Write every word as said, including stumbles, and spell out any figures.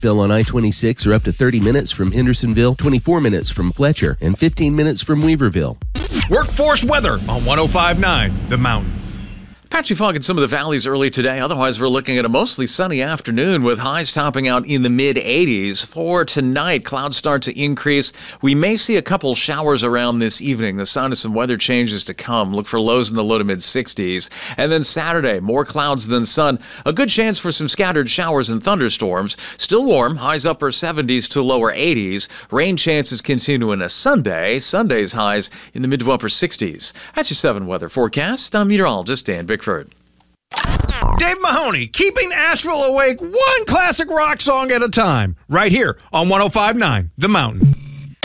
Fill on I twenty-six are up to thirty minutes from Hendersonville, twenty-four minutes from Fletcher, and fifteen minutes from Weaverville. Workforce weather on one oh five point nine The Mountain. Patchy fog in some of the valleys early today. Otherwise, we're looking at a mostly sunny afternoon with highs topping out in the mid eighties. For tonight, clouds start to increase. We may see a couple showers around this evening. The sign of some weather changes to come. Look for lows in the low to mid sixties. And then Saturday, more clouds than sun. A good chance for some scattered showers and thunderstorms. Still warm, highs upper seventies to lower eighties. Rain chances continue into Sunday. Sunday's highs in the mid to upper sixties. That's your seven weather forecast. I'm meteorologist Dan Bickford. Dave Mahoney, keeping Asheville awake one classic rock song at a time, right here on one oh five point nine The Mountain.